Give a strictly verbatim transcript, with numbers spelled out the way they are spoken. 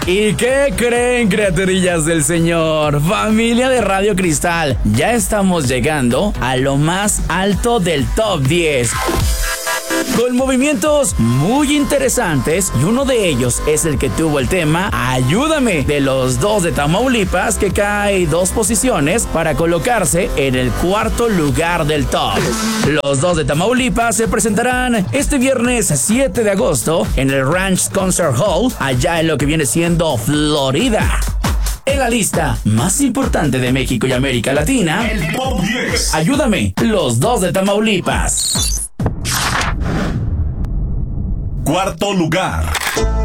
¿Y qué creen, criaturillas del Señor? Familia de Radio Cristal, ya estamos llegando a lo más alto del top diez. Con movimientos muy interesantes, y uno de ellos es el que tuvo el tema Ayúdame, de los dos de Tamaulipas, que cae dos posiciones para colocarse en el cuarto lugar del top. Los dos de Tamaulipas se presentarán este viernes siete de agosto en el Ranch Concert Hall, allá en lo que viene siendo Florida. En la lista más importante de México y América Latina, el top diez. Ayúdame, los dos de Tamaulipas. Cuarto lugar.